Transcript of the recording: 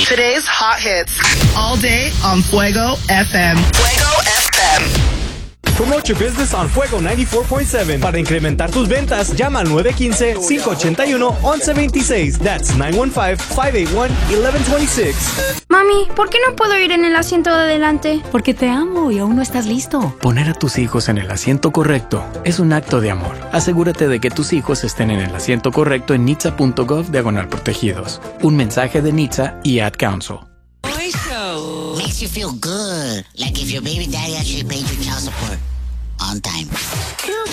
Today's hot hits. All day on Fuego FM. Fuego FM. Promote your business on Fuego 94.7. Para incrementar tus ventas, llama al 915-581-1126. That's 915-581-1126. Mami, ¿por qué no puedo ir en el asiento de adelante? Porque te amo y aún no estás listo. Poner a tus hijos en el asiento correcto es un acto de amor. Asegúrate de que tus hijos estén en el asiento correcto en nitsa.gov/protegidos. Un mensaje de NHTSA y Ad Council. Makes you feel good, like if your baby daddy actually paid your child support on time.